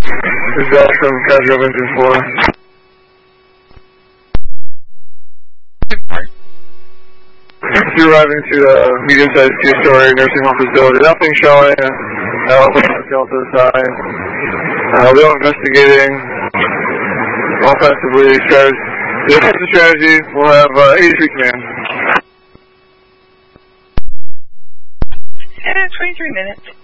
This is Jackson, Casual Engine 4. You're arriving to a medium-sized two-story nursing home facility. Nothing showing. Delta side. We're investigating offensively. The offensive strategy will have 83 command. 23 minutes.